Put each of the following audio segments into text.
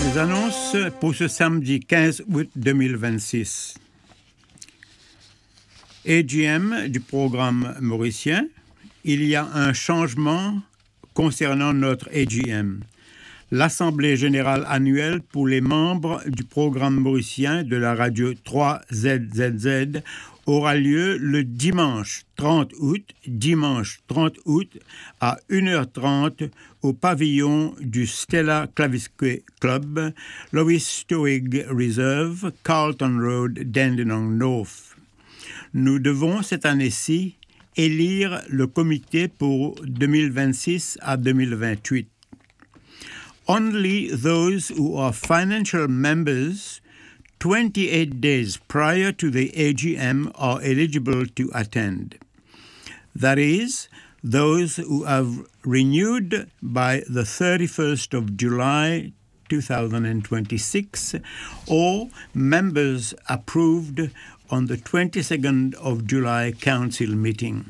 Les annonces pour ce samedi 15 août 2026. AGM du programme mauricien. Il y a un changement concernant notre AGM. L'Assemblée générale annuelle pour les membres du programme mauricien de la radio 3ZZZ aura lieu le dimanche 30 août à 1h30 au pavillon du Stella Clavisque Club, Lowestoft Reserve, Carlton Road, Dandenong North. Nous devons cette année-ci élire le comité pour 2026 à 2028. Only those who are financial members 28 days prior to the AGM are eligible to attend. That is, those who have renewed by the 31st of July 2026 or members approved on the 22nd of July council meeting.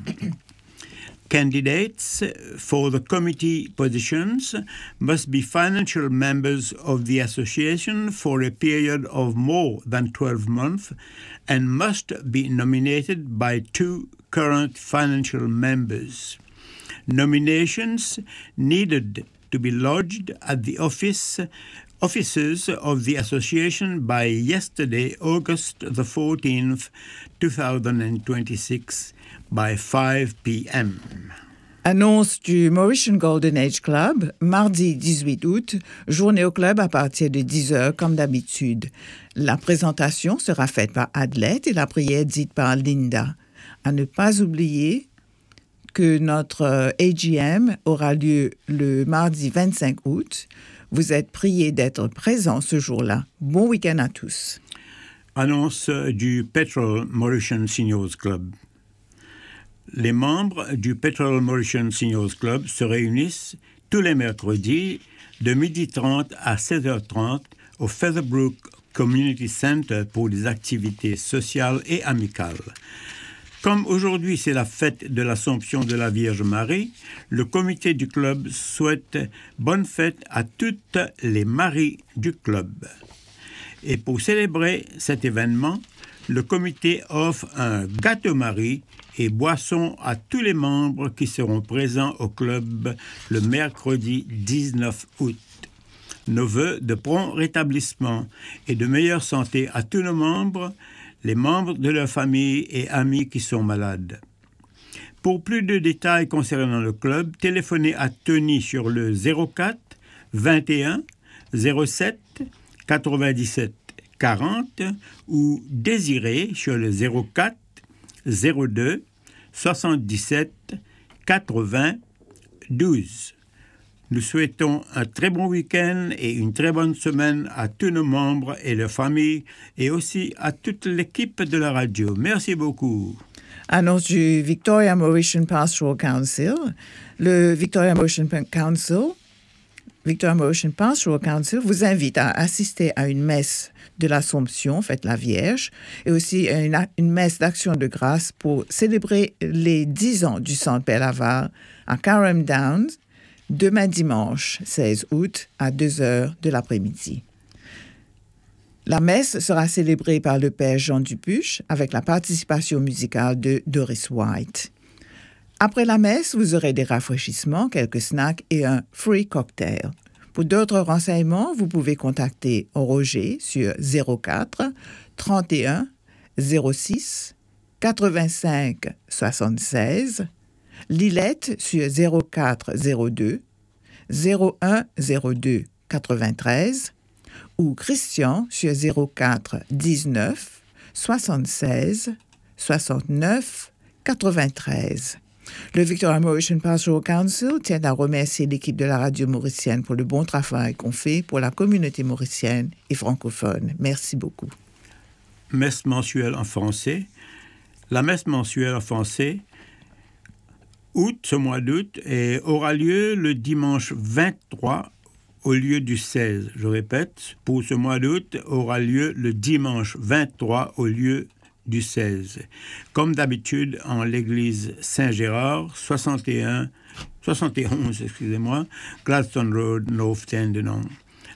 Candidates for the committee positions must be financial members of the association for a period of more than 12 months and must be nominated by 2 current financial members. Nominations needed to be lodged at the offices of the association by yesterday, August the 14th, 2026, by 5 p.m. Annonce du Mauritian Golden Age Club, mardi 18 août, journée au club à partir de 10h comme d'habitude. La présentation sera faite par Adlette et la prière dite par Linda. À ne pas oublier que notre AGM aura lieu le mardi 25 août. Vous êtes priés d'être présents ce jour-là. Bon week-end à tous. Annonce du Petrol Mauritian Seniors Club. Les membres du Petrol Mauritian Seniors Club se réunissent tous les mercredis de 12h30 à 16h30 au Featherbrook Community Center pour des activités sociales et amicales. Comme aujourd'hui c'est la fête de l'Assomption de la Vierge Marie, le comité du club souhaite bonne fête à toutes les Maries du club. Et pour célébrer cet événement, le comité offre un gâteau Marie et boissons à tous les membres qui seront présents au club le mercredi 19 août. Nos vœux de prompt rétablissement et de meilleure santé à tous nos membres, les membres de leur famille et amis qui sont malades. Pour plus de détails concernant le club, téléphonez à Tony sur le 04 21 07 97 40 ou Désiré sur le 04 02 77 80 12. Nous souhaitons un très bon week-end et une très bonne semaine à tous nos membres et leurs familles et aussi à toute l'équipe de la radio. Merci beaucoup. Annonce du Victoria Mauritian Pastoral Council. Le Victoria Mauritian Pastoral Council vous invite à assister à une messe de l'Assomption, fête la Vierge, et aussi une messe d'action de grâce pour célébrer les 10 ans du Centre Père-Laval à Carrum Downs, demain dimanche 16 août à 2h de l'après-midi. La messe sera célébrée par le Père Jean Dupuche avec la participation musicale de Doris White. Après la messe, vous aurez des rafraîchissements, quelques snacks et un free cocktail. Pour d'autres renseignements, vous pouvez contacter Roger sur 04 31 06 85 76, Lilette sur 04 02 01 02 93 ou Christian sur 04 19 76 69 93. Le Victoria Mauritian Pastoral Council tient à remercier l'équipe de la radio mauricienne pour le bon travail qu'on fait pour la communauté mauricienne et francophone. Merci beaucoup. Messe mensuelle en français. La messe mensuelle en français, ce mois d'août, aura lieu le dimanche 23 au lieu du 16. Je répète, pour ce mois d'août, aura lieu le dimanche 23 au lieu du 16. Comme d'habitude, en l'église Saint-Gérard, 71 71, Gladstone Road, North Dandenong.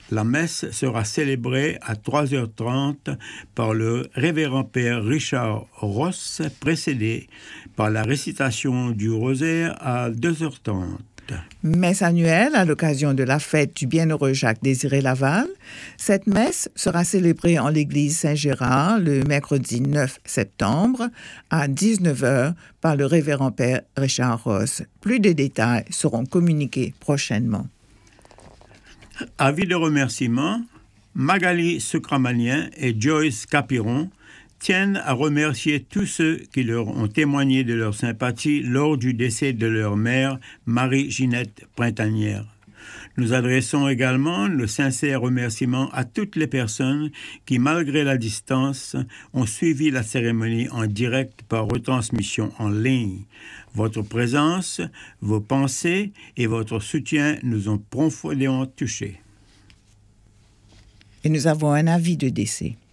La messe sera célébrée à 3h30 par le révérend père Richard Ross, précédé par la récitation du rosaire à 2h30. Messe annuelle à l'occasion de la fête du bienheureux Jacques-Désiré Laval. Cette messe sera célébrée en l'église Saint-Gérard le mercredi 9 septembre à 19h par le révérend père Richard Ross. Plus de détails seront communiqués prochainement. Avis de remerciement, Magali Sucramanien et Joyce Capiron tiennent à remercier tous ceux qui leur ont témoigné de leur sympathie lors du décès de leur mère, Marie-Ginette Printanière. Nous adressons également nos sincères remerciements à toutes les personnes qui, malgré la distance, ont suivi la cérémonie en direct par retransmission en ligne. Votre présence, vos pensées et votre soutien nous ont profondément touchés. Et nous avons un avis de décès.